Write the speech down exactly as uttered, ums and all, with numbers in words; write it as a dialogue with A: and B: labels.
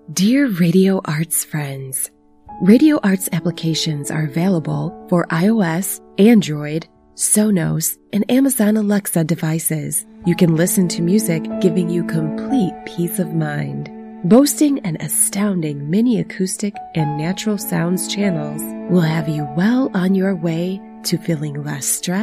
A: Dear Radio Arts friends, Radio Arts applications are available for iOS, Android, Sonos, and Amazon Alexa devices. You can listen to music, giving you complete peace of mind. Boasting an astounding mini acoustic and natural sounds channels will have you well on your way to feeling less stressed